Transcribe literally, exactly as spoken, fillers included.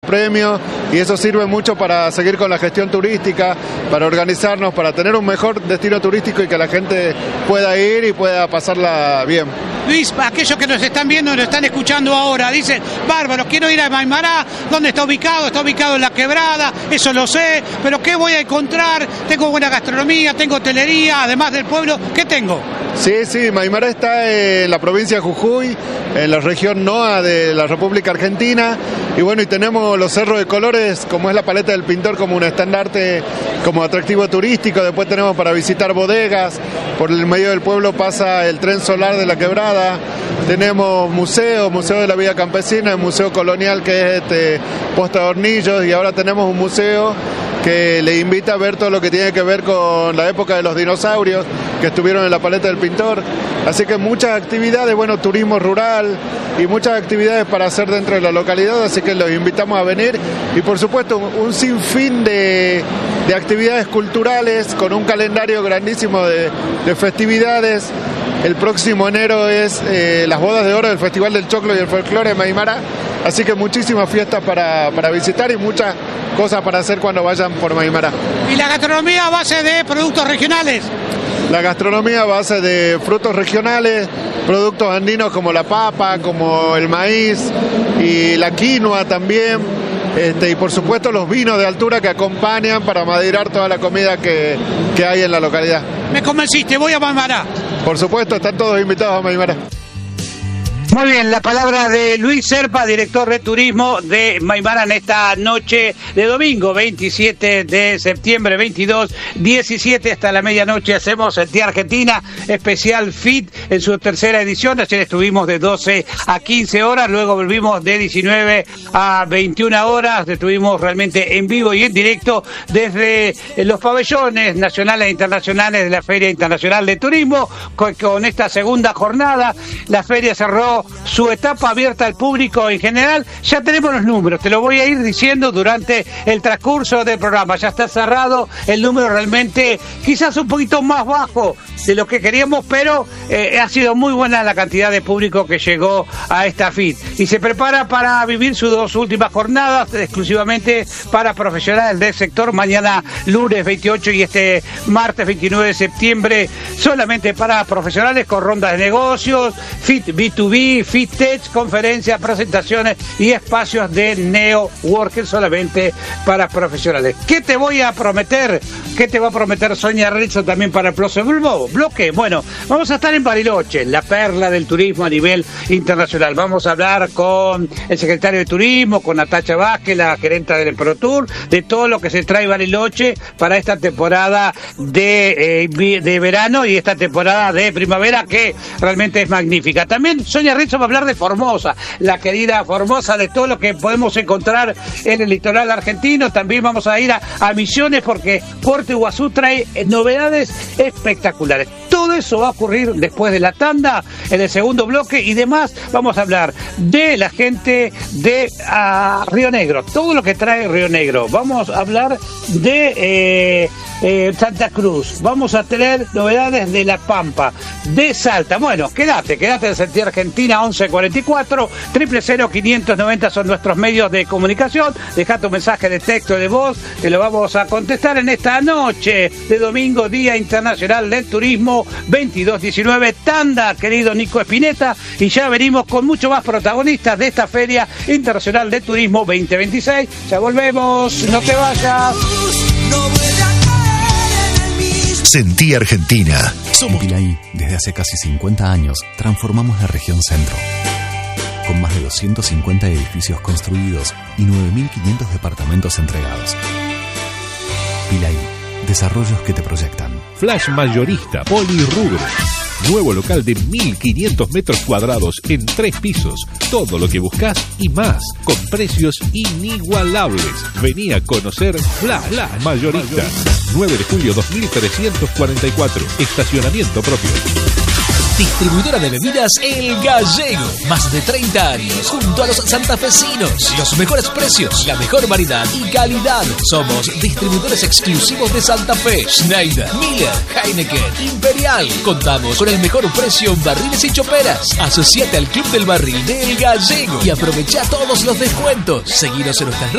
premios, y eso sirve mucho para seguir con la gestión turística, para organizarnos, para tener un mejor destino turístico y que la gente pueda ir y pueda pasarla bien. Luis, aquellos que nos están viendo, nos están escuchando ahora, dicen, bárbaro, quiero ir a Maimará. ¿Dónde está ubicado? Está ubicado en La Quebrada, eso lo sé, pero ¿qué voy a encontrar? Tengo buena gastronomía, tengo hotelería, además del pueblo, ¿qué tengo? Sí, sí, Maimará está en la provincia de Jujuy, en la región N O A de la República Argentina, y bueno, y tenemos los cerros de colores, como es la Paleta del Pintor, como un estandarte, como atractivo turístico. Después tenemos para visitar bodegas, por el medio del pueblo pasa el tren solar de La Quebrada, tenemos museos, Museo de la Vida Campesina, el Museo Colonial, que es este Posta de Hornillos, y ahora tenemos un museo que le invita a ver todo lo que tiene que ver con la época de los dinosaurios que estuvieron en la Paleta del Pintor. Así que muchas actividades, bueno, turismo rural y muchas actividades para hacer dentro de la localidad, así que los invitamos a venir. Y por supuesto un, un sinfín de, de actividades culturales con un calendario grandísimo de, de festividades. El próximo enero es eh, las bodas de oro del Festival del Choclo y el Folclore de Maimará, así que muchísimas fiestas para, para visitar y muchas cosas para hacer cuando vayan por Maimará. ¿Y la gastronomía a base de productos regionales? La gastronomía a base de frutos regionales, productos andinos como la papa, como el maíz y la quinoa también, este, y por supuesto los vinos de altura que acompañan para madeirar toda la comida que, que hay en la localidad. Me convenciste, voy a Maimará. Por supuesto, están todos invitados a Maimará. Muy bien, la palabra de Luis Serpa, director de turismo de Maimará, en esta noche de domingo, veintisiete de septiembre, veintidós diecisiete, hasta la medianoche hacemos el Día Argentina, especial F I T en su tercera edición. Ayer estuvimos de doce a quince horas, luego volvimos de diecinueve a veintiuna horas, estuvimos realmente en vivo y en directo desde los pabellones nacionales e internacionales de la Feria Internacional de Turismo, con, con esta segunda jornada. La feria cerró su etapa abierta al público en general. Ya tenemos los números, te lo voy a ir diciendo durante el transcurso del programa. Ya está cerrado el número, realmente quizás un poquito más bajo de lo que queríamos, pero eh, ha sido muy buena la cantidad de público que llegó a esta F I T y se prepara para vivir sus dos últimas jornadas exclusivamente para profesionales del sector. Mañana lunes veintiocho y este martes veintinueve de septiembre solamente para profesionales, con rondas de negocios, F I T B dos B, F I T Tech, conferencias, presentaciones y espacios de networking solamente para profesionales. ¿Qué te voy a prometer? ¿Qué te va a prometer Sonia Rizzo también para el próximo bloque? Bueno, vamos a estar en Bariloche, la perla del turismo a nivel internacional. Vamos a hablar con el secretario de Turismo, con Natacha Vázquez, la gerenta del ProTour, de todo lo que se trae Bariloche para esta temporada de, eh, de verano y esta temporada de primavera, que realmente es magnífica. También Sonia Rizzo va a hablar de Formosa, la querida Formosa, de todo lo que podemos encontrar en el litoral argentino. También vamos a ir a, a Misiones, porque Puerto Iguazú trae novedades espectaculares. Todo eso va a ocurrir después de la tanda, en el segundo bloque, y demás vamos a hablar de la gente de uh, Río Negro, todo lo que trae Río Negro. Vamos a hablar de eh, eh, Santa Cruz, vamos a tener novedades de La Pampa, de Salta. Bueno, quédate, quédate en Sentir Argentina, once cuarenta y cuatro, cero cero quinientos noventa son nuestros medios de comunicación. Deja tu mensaje de texto, de voz, que lo vamos a contestar en esta noche de domingo, Día Internacional del Turismo, veintidós diecinueve, tanda, querido Nico Espineta, y ya venimos con mucho más protagonistas de esta Feria Internacional de Turismo veinte veintiséis. Ya volvemos, no te vayas. Sentí Argentina. Somos Pilaí. Desde hace casi cincuenta años transformamos la región centro, con más de doscientos cincuenta edificios construidos y nueve mil quinientos departamentos entregados. Pilaí, desarrollos que te proyectan. Flash Mayorista Polirrubro. Nuevo local de mil quinientos metros cuadrados en tres pisos. Todo lo que buscas y más, con precios inigualables. Vení a conocer Flash, Flash Mayorista. nueve de julio dos mil trescientos cuarenta y cuatro. Estacionamiento propio. Distribuidora de bebidas El Gallego. Más de treinta años junto a los santafesinos. Los mejores precios, la mejor variedad y calidad. Somos distribuidores exclusivos de Santa Fe, Schneider, Miller, Heineken, Imperial. Contamos con el mejor precio en barriles y choperas. Asociate al Club del Barril de El Gallego y aprovecha todos los descuentos. Seguinos en nuestras